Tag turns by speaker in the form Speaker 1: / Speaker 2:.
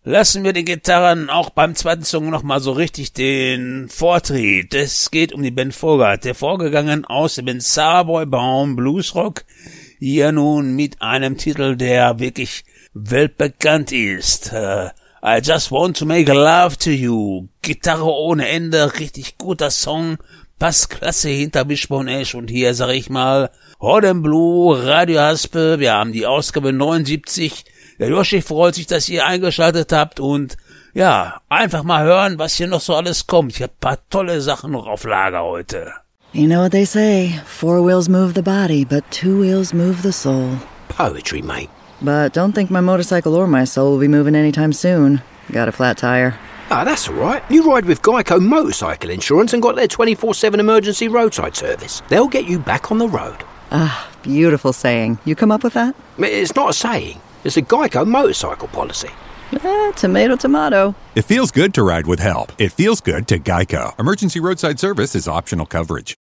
Speaker 1: lassen wir den Gitarren auch beim zweiten Song nochmal so richtig den Vortritt. Es geht um die Band Foghat, hervorgegangen aus dem Savoy Baum Bluesrock, hier nun mit einem Titel, der wirklich weltbekannt ist. I Just Want to Make Love to You. Gitarre ohne Ende, richtig guter Song, passt klasse hinter Wishbone Ash und hier sag ich mal Hot and Blue, Radio Haspe, wir haben die Ausgabe 79. Der Joshi freut sich, dass ihr eingeschaltet habt und ja, einfach mal hören, was hier noch so alles kommt. Ich habe ein paar tolle Sachen noch auf Lager heute.
Speaker 2: You know what they say, 4 wheels move the body, but 2 wheels move the soul.
Speaker 3: Poetry, mate.
Speaker 2: But don't think my motorcycle or my soul will be moving anytime soon. Got a flat tire.
Speaker 3: Ah, that's all right. You ride with Geico Motorcycle Insurance and got their 24/7 emergency roadside service. They'll get you back on the road.
Speaker 2: Ah, beautiful saying. You come up with that?
Speaker 3: It's not a saying. It's a Geico motorcycle policy.
Speaker 2: Tomato, tomato.
Speaker 4: It feels good to ride with help. It feels good to Geico. Emergency roadside service is optional coverage.